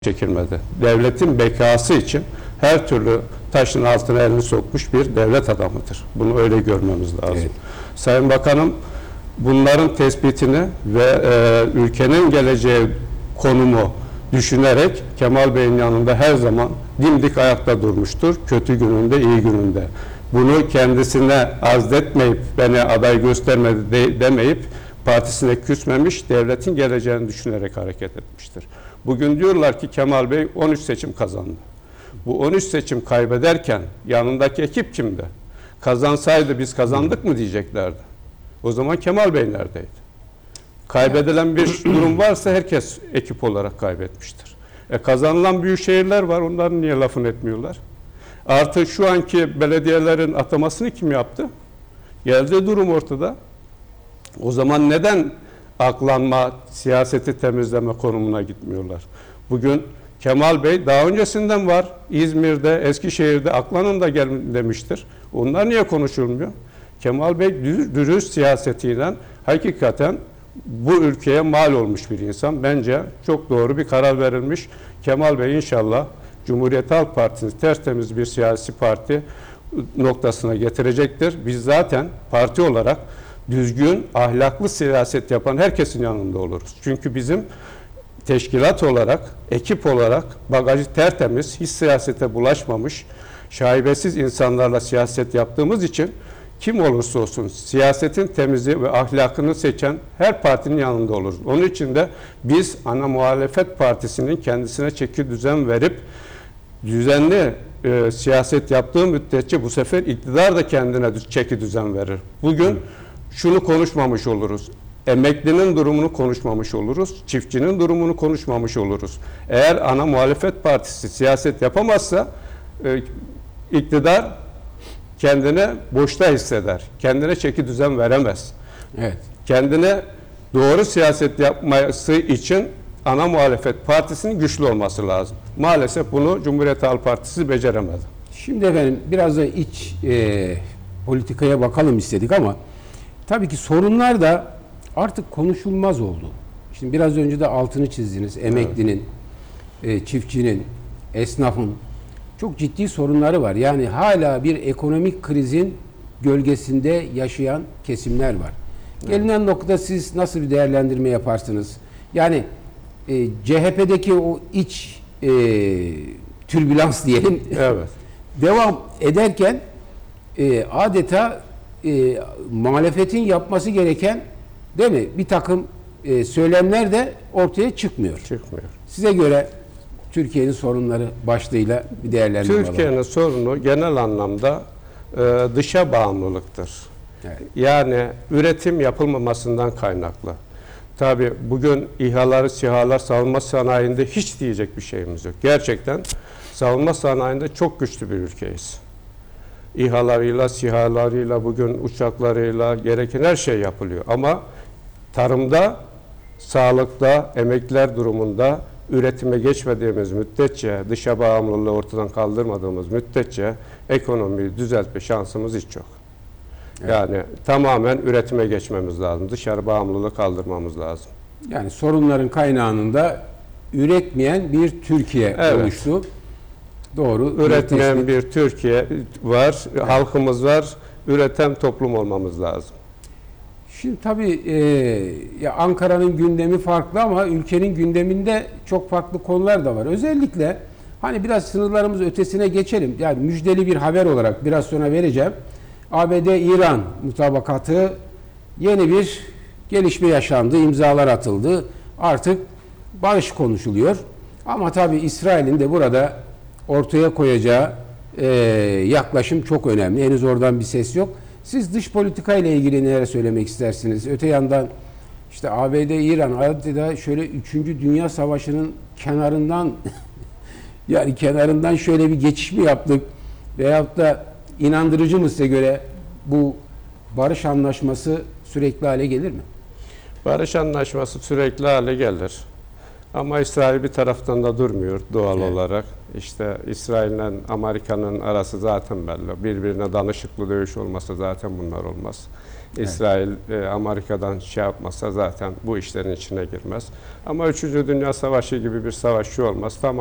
çekilmedi. Devletin bekası için her türlü taşın altına elini sokmuş bir devlet adamıdır. Bunu öyle görmemiz lazım. Evet. Sayın Bakanım bunların tespitini ve ülkenin geleceği konumu düşünerek Kemal Bey'in yanında her zaman dimdik ayakta durmuştur. Kötü gününde, iyi gününde. Bunu kendisine azdetmeyip, beni aday göstermedi demeyip partisine küsmemiş, devletin geleceğini düşünerek hareket etmiştir. Bugün diyorlar ki Kemal Bey 13 seçim kazandı. Bu 13 seçim kaybederken yanındaki ekip kimdi? Kazansaydı biz kazandık mı diyeceklerdi. O zaman Kemal Bey neredeydi? Kaybedilen bir durum varsa herkes ekip olarak kaybetmiştir. Kazanılan büyük şehirler var, onların niye lafını etmiyorlar? Artı şu anki belediyelerin atamasını kim yaptı? Geldiği durum ortada. O zaman neden aklanma, siyaseti temizleme konumuna gitmiyorlar? Bugün Kemal Bey daha öncesinden var. İzmir'de, Eskişehir'de aklanın da gelin demiştir. Onlar niye konuşulmuyor? Kemal Bey dürüst siyasetiyle hakikaten bu ülkeye mal olmuş bir insan. Bence çok doğru bir karar verilmiş. Kemal Bey inşallah Cumhuriyet Halk Partisi'ni tertemiz bir siyasi parti noktasına getirecektir. Biz zaten parti olarak düzgün, ahlaklı siyaset yapan herkesin yanında oluruz. Çünkü bizim teşkilat olarak, ekip olarak bagajı tertemiz, hiç siyasete bulaşmamış, şaibesiz insanlarla siyaset yaptığımız için kim olursa olsun siyasetin temizi ve ahlakını seçen her partinin yanında oluruz. Onun için de biz ana muhalefet partisinin kendisine çeki düzen verip düzenli siyaset yaptığı müddetçe bu sefer iktidar da kendine çeki düzen verir. Bugün şunu konuşmamış oluruz. Emeklinin durumunu konuşmamış oluruz. Çiftçinin durumunu konuşmamış oluruz. Eğer ana muhalefet partisi siyaset yapamazsa iktidar kendine boşta hisseder. Kendine çeki düzen veremez. Evet. Kendine doğru siyaset yapması için ana muhalefet partisinin güçlü olması lazım. Maalesef bunu Cumhuriyet Halk Partisi beceremedi. Şimdi efendim biraz da iç politikaya bakalım istedik ama tabii ki sorunlar da artık konuşulmaz oldu. Şimdi biraz önce de altını çizdiniz. Emeklinin, çiftçinin, esnafın çok ciddi sorunları var. Yani hala bir ekonomik krizin gölgesinde yaşayan kesimler var. Gelinen noktada siz nasıl bir değerlendirme yaparsınız? Yani CHP'deki o iç türbülans diyelim evet. devam ederken adeta muhalefetin yapması gereken değil mi? Bir takım söylemler de ortaya çıkmıyor. Size göre Türkiye'nin sorunları başlığıyla bir değerlendirme alalım. Türkiye'nin sorunu genel anlamda dışa bağımlılıktır. Evet. Yani üretim yapılmamasından kaynaklı. Tabii bugün İHA'lar, SİHA'lar savunma sanayinde hiç diyecek bir şeyimiz yok. Gerçekten savunma sanayinde çok güçlü bir ülkeyiz. İHA'larıyla, SİHA'larıyla, bugün uçaklarıyla gereken her şey yapılıyor. Ama tarımda, sağlıkta, emekliler durumunda üretime geçmediğimiz müddetçe, dışa bağımlılığı ortadan kaldırmadığımız müddetçe ekonomiyi düzeltme şansımız hiç yok. Evet. Yani tamamen üretime geçmemiz lazım. Dışarı bağımlılığı kaldırmamız lazım. Yani sorunların kaynağının da üretmeyen bir Türkiye oluştu. Doğru. Üretmeyen bir Türkiye var, evet. Halkımız var. Üreten toplum olmamız lazım. Şimdi tabii ya Ankara'nın gündemi farklı ama ülkenin gündeminde çok farklı konular da var. Özellikle hani biraz sınırlarımız ötesine geçelim. Yani müjdeli bir haber olarak biraz sonra vereceğim. ABD-İran mutabakatı yeni bir gelişme yaşandı, imzalar atıldı. Artık barış konuşuluyor. Ama tabii İsrail'in de burada ortaya koyacağı yaklaşım çok önemli. Henüz oradan bir ses yok. Siz dış politika ile ilgili neler söylemek istersiniz? Öte yandan işte ABD-İran adeta şöyle 3. Dünya Savaşı'nın kenarından yani kenarından şöyle bir geçiş mi yaptık? Veyahut da inandırıcı mı size göre bu barış anlaşması sürekli hale gelir mi? Barış anlaşması sürekli hale gelir. Ama İsrail bir taraftan da durmuyor doğal olarak. İşte İsrail'le Amerika'nın arası zaten belli. Birbirine danışıklı dövüş olmasa zaten bunlar olmaz. İsrail Amerika'dan şey yapmasa zaten bu işlerin içine girmez. Ama 3. Dünya Savaşı gibi bir savaş şu olmaz. Tam